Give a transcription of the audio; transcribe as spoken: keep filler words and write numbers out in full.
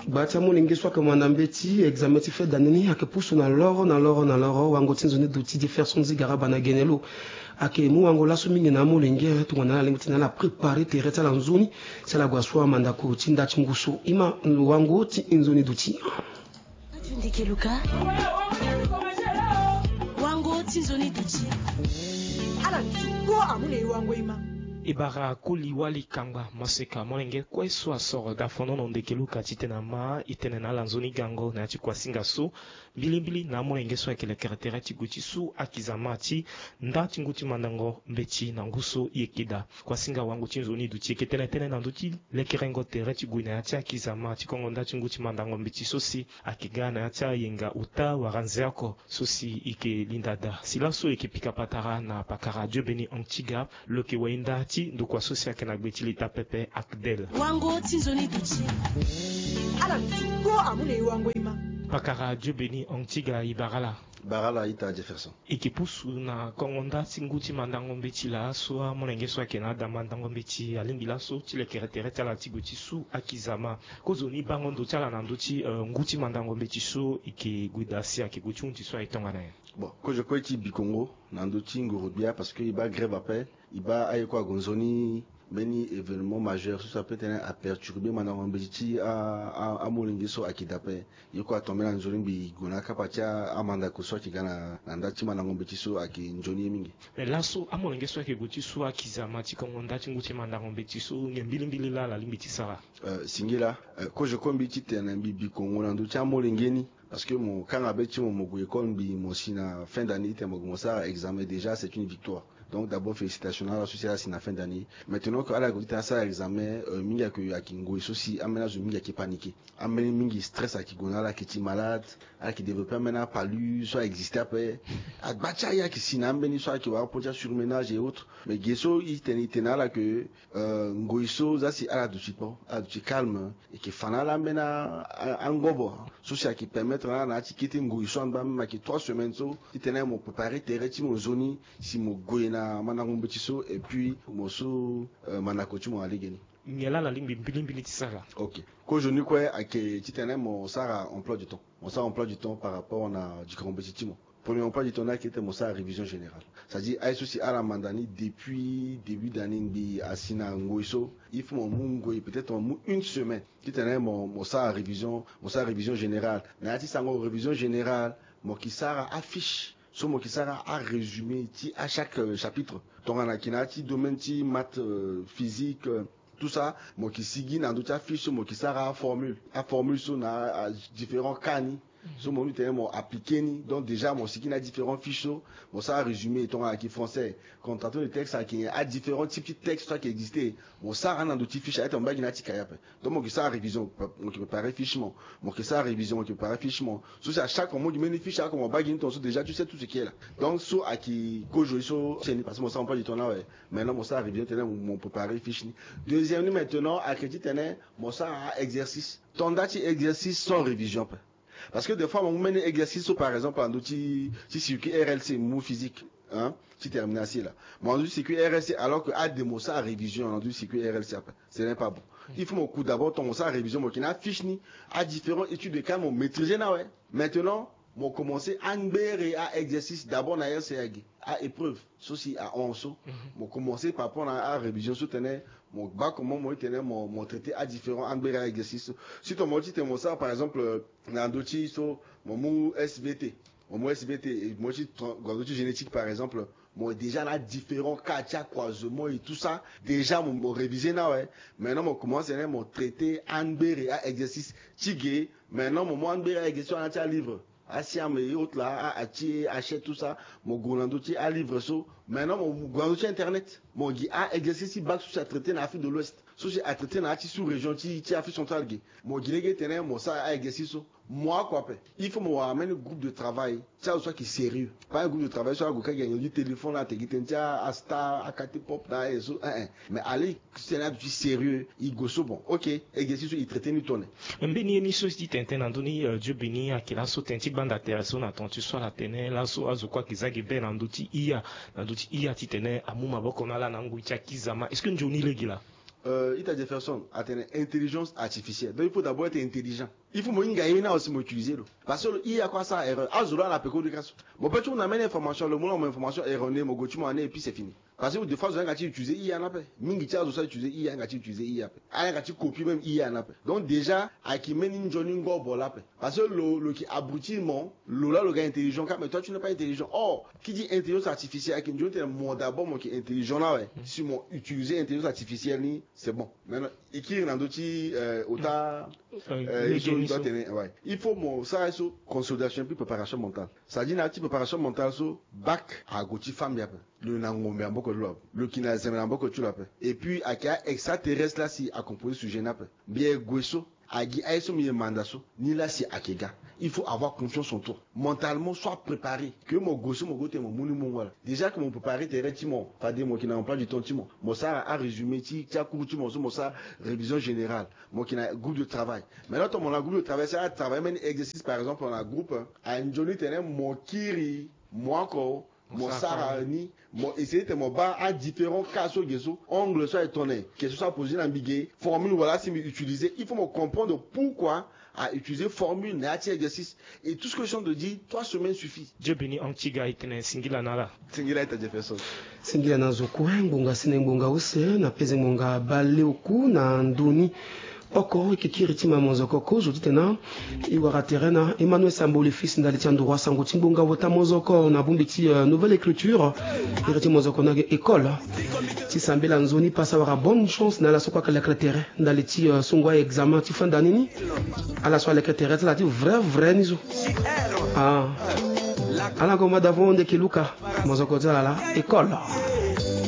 Batia molingi soit comme un ambeti, examen ti fait d'année, à que pousse na loro, na loro, na loro, wango tinzone d'outil de faire son zigara banagenelo. À que mou angola soumingi na molingi, tout on a l'ingénieur la préparer, terre la zone, c'est la guaswa mandako, tinda chinguso, ima wango ti inzone d'outil. Tu dis que Luca? Wango tinzone d'outil. Alors, quoi à mon wango ima? Ibara kuli wali kamba maseka molenge kweso asoro da fono no ndekeluka titena ma itene na lanzoni gango na chikwa singaso bilimbili na molenge so akele karaktere tiguchi su akizamati nda tinguti mandango mbechi na nguso yekida kwa singa wangu chinzoni duchi ketene tene na duchi lekerengo tere tiguina ya tia kizamati kongo nda tinguti mandango mbechi sosi akigana ya tia yenga uta waranzeako sosi ike lindada silaso ikipika patara na pakara Dieu béni antiga loke wainda de quoi social que n'agbeti l'ita pepe akdel. Wango tinzoni duchi. Alors, quoi à mon wango ima? Pakara Dieu béni antiga ibarala. Barala ita Jefferson. Ikipusu na kongonda tinguti mandango mbeti la soa molenge soa kenada mandango mbeti alimbila so tile keretere tala tiguti su akizama kozoni bangondo tala nanduti uh, nguti mandango mbeti so iki guidasi akiguti unti soa itonga na. Bon, quand je crois qu'il bikongo nanduti ngorobia parce que il va grève après, il va aille quoi gonzoni beni événement majeur ça peut être à perturber mandango mbeti a a a molenge so akidape il quoi tomber dans zone bi gona kapatia amanda ko so kigana nandati mandango mbeti so aki njoni mingi mais là so amolenge so akiguti so akizama tikongo ndati nguti mandango mbeti so ngembili mbili la la limbiti sara euh singila ko je kombi titena bi bikongo nanduti amolengeni parce que mon quand abeti mon mogo école bi mon sina fin d'année te mogo ça examen déjà c'est une victoire. Donc d'abord félicitations à la société à la fin d'année. Maintenant que à la côté ça examen mingi que à kingo et ceci amena zo mingi qui paniqué. Amena mingi stress à kigona là qui est malade, à qui développe maintenant palu, soit exister après. À bacha ya qui sinambeni soit qui va porter surménage et autres. Mais gesso il tenait tenait là que euh ngoiso ça c'est à la du support, à du calme et qui fana là mena angobo. Social qui permettre là na quitter ngoiso en bas même qui trois semaines so, il tenait mon préparer terre ti mon zoni si mon goyena manango mbetiso et puis moso euh, manakotu mo aligeni ngela la limbi mbili mbili tisara. OK ko je ne quoi à que titene mon sara emploi du temps mon sara emploi du temps par rapport à du compétition premier emploi du temps là qui était mon sara révision générale c'est-à-dire ay souci à la mandani depuis début d'année bi asina ngoiso il faut mon mungo peut-être une semaine titene mon mon sara révision mon sara révision générale na ati sango révision générale mon qui sara affiche so mo kisara a résumé ti à chaque euh, chapitre donc on a kinati domaine ti maths euh, physique euh, tout ça mo kisigi na d'autres fiches mo kisara formule a formule so na différents cani so mo nité mo appliqué ni donc déjà mo sigi na différents fiches so mo ça résumé ton à qui français contracteur de texte à qui a différents types de textes qui existaient mo ça na d'autres fiches à ton bagi na ti kayap donc mo kisara révision mo qui préparer fichement mo kisara révision mo qui préparer fichement so c'est à chaque moment du même fiche à comme bagi ton so déjà tu sais tout ce qui est là donc so à qui kojo so c'est parce que mo ça on pas du temps là ouais maintenant mo ça révision tenait mon préparer fiche ni deuxième maintenant à crédit tenait mo ça exercice ton dati exercice sans révision parce que des fois on mène exercice par exemple en outil si circuit R L C mot physique hein si terminé assis là moi on dit circuit R L C alors que à démo ça révision on dit circuit R L C après ce n'est pas bon il faut mon coup d'abord ton ça révision moi qui n'a fiche ni à différentes études de cas mon maîtriser là ouais maintenant mon commencer à et à exercice d'abord na R C A G à épreuve ceci à onze mon commencer par rapport à révision soutenir mon bas comment moi tenir mon mon traité à différents à exercice si ton mot dit mon ça par exemple dans d'autres so mon mot S V T mon mot S V T et moi dit dans génétique par exemple moi déjà là différents cas de croisement et tout ça déjà mon, mon révisé là ouais maintenant mon commence à mon traité Anbere à exercice tigé maintenant mon mot Anbere à exercice à livre Asiam et autres là à acheter achète tout ça mon golandoti à livre so maintenant mon golandoti internet mon guide à exercice bac sur traité dans l'Afrique de l'Ouest so j'ai à traiter dans la sous région ti ti Afrique centrale mon guide tenait mon ça à exercice moi quoi il faut me amener un groupe de travail ça soit qui sérieux pas un groupe de travail soit go gagner du téléphone là te guide à star à Kati Pop là et so mais allez c'est là du sérieux il go so bon OK exercice il traiter ni tourner mbeni ni so dit tintin andoni Dieu béni à kila so tinti bande intéressant na tontu soit la tenait là so azo quoi kizagi ben andoti iya andoti iya titene amuma boko na la na ngui cha kizama est-ce que njoni legila euh, Ita Jefferson a une intelligence artificielle. Donc il faut d'abord être intelligent. Il faut m'engager aussi m'utiliser. Parce que il y a quoi ça erreur. Azola la péco de grâce. Mon petit on amène information, le monde a une information erronée, mon goût et puis c'est fini. Parce que des fois vous avez utilisé I A n'a pas. Mingi tia vous avez utilisé I A, vous avez utilisé I A. Avez avez copié même I A n'a pas. Donc déjà à qui mène une journée go bola. Parce que le le qui abrutit mon le là le gars intelligent mais toi tu n'es pas intelligent. Oh qui dit intelligence artificielle à qui dit moi d'abord moi qui est intelligent là ouais. Si moi utiliser intelligence artificielle ni c'est bon. Maintenant écrire dans d'autres euh autant euh, ouais. Il faut mon ça c'est consolidation puis préparation mentale. Ça dit une petite préparation mentale sur bac à goti femme ya le nangombe en beaucoup de l'homme le kina c'est en beaucoup tu l'appelles et puis à kia extraterrestre là si à composer sujet n'a pas bien guesso à gi aiso mi mandaso ni là si akega. Il faut avoir confiance en toi. Mentalement, sois préparé. Que mon gosse, mon gosse, mon mouni, mon voilà. Déjà que mon préparé, t'es rétimon. Pas des mots qui n'ont pas du temps, timon. Moi, ça a résumé, tu as couru, tu m'as ça, révision générale. Moi, qui n'a groupe de travail. Maintenant, mon groupe de travail, c'est un travail, même exercice, par exemple, on a groupe, à une journée, t'es mon kiri, moi, encore. Mon sarani, mon essayer de mon bas à différents cas sur les ongles soit étonné, que ce soit posé l'ambiguïté, formule voilà si utiliser, il faut me comprendre pourquoi à utiliser formule, néati exercice et tout ce que je viens de dire, trois semaines suffit. Dieu bénit Antiga itene singila nala. Singila ita Jefferson. Singila na zoku ngonga sine ngonga use na peze ngonga bale oku na nduni. Oko ikikiri tima mozoko ko jodi tena iwara terena Emmanuel Sambo le fils ndali tia ndroit sango timbonga wota mozoko na bumbiti uh, nouvelle écriture iriti mozoko na école ti sambela nzoni passa wara bonne chance na la sokwa kala terrain ndali ti uh, songwa examen ti fin d'année ni ala so la terrain la ti vrai vrai nizo ah ala goma davon de kiluka mozoko tala la école